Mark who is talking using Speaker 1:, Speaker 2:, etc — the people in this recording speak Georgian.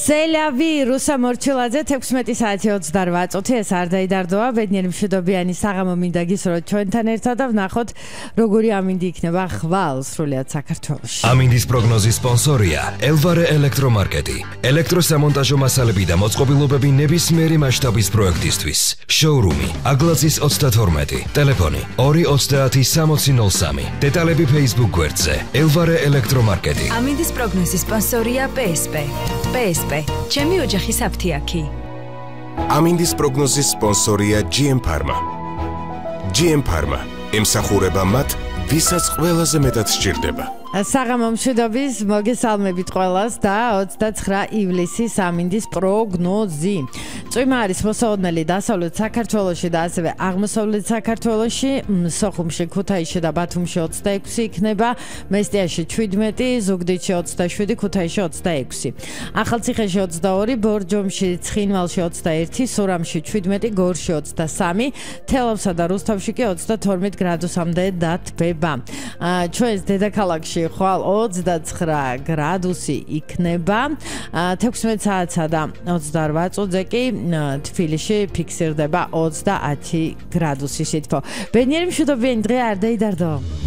Speaker 1: სელავი რუსა მორჩილაძე 16 საათი 28 წუთი ეს არ დაიდარდოა ბედნიერი მშვიდობიანი საღამო მინდა გისურვოთ ჩვენთან ერთად და ვნახოთ როგორი ამინდი იქნება ხვალ სრულიად საქართველოში.
Speaker 2: ამინდის პროგნოზის სპონსორია ელვარე ელექტრომარკეტი. ელექტროსამონტაჟო მასალები და მოწყობილობები ნებისმიერი მასშტაბის პროექტისთვის. შოურუმი აგლაძის 32 ტელეფონი 230 დეტალები Facebook გვერდზე ელვარე ელექტრომარკეტი.
Speaker 3: ამინდის პროგნოზის სპონსორია PSP ჩემი ოჯახის აფთიაქი.
Speaker 4: ამინდის პროგნოზის სპონსორია GM Pharma. GM Pharma ემსახურება მათ, ვისაც ყველაზე მეტად სჭირდება.
Speaker 1: საღამო მშვიდობის მოგესალმებით ყველას და 29 ივლისის ამინდის პროგნოზი. წვიმა არის მოსაოდნელი დასავლეთ საქართველოში და ასევე აღმოსავლეთ საქართველოში, სოხუმში, ქუთაისში და ბათუმში 26 იქნება, მესტიაში 17, ზუგდიდში 27, ქუთაისში 26. ახალციხეში 22, ბორჯომში, ცხინვალში 21, სურამში 17, გორში 23, თელავსა და რუსთავში კი 32 გრადუსამდე დათბება. ჩვენს დედაქალაქში ხვალ 29 გრადუსი იქნება 16 საათსა და 28 წუთზე კი თბილისში ფიქსირდება 30 გრადუსი სითბო. ბედნიერი მშვიდობიანი დღე არ დაიდარდო.